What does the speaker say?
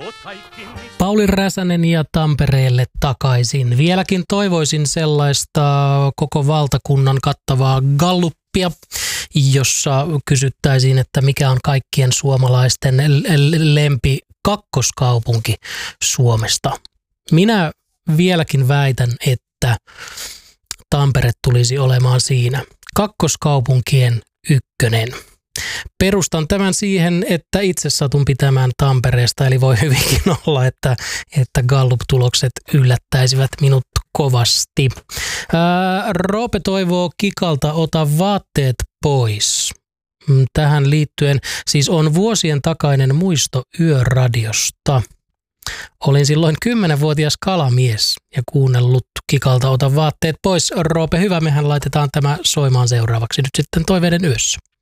Pauli Räsänen ja Tampereelle takaisin. Vieläkin toivoisin sellaista koko valtakunnan kattavaa galluppia, jossa kysyttäisiin, että mikä on kaikkien suomalaisten lempi kakkoskaupunki Suomesta. Minä vieläkin väitän, että Tampere tulisi olemaan siinä kakkoskaupunkien ykkönen. Perustan tämän siihen, että itse satun pitämään Tampereesta, eli voi hyvinkin olla, että Gallup-tulokset yllättäisivät minut kovasti. Roope toivoo Kikalta ota vaatteet pois. Tähän liittyen siis on vuosien takainen muisto Yöradiosta. Olin silloin 10-vuotias kalamies ja kuunnellut Kikalta ota vaatteet pois. Roope, hyvä, mehän laitetaan tämä soimaan seuraavaksi nyt sitten Toiveiden yössä.